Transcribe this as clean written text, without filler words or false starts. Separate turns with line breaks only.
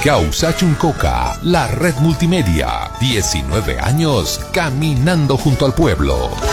Causa Chuncoca, la red multimedia. 19 años caminando junto al pueblo.